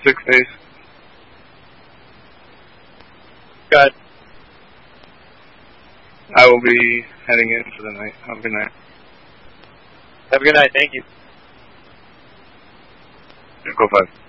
6 days. Good. I will be heading in for the night. Have a good night. Have a good night. Thank you. Go 5.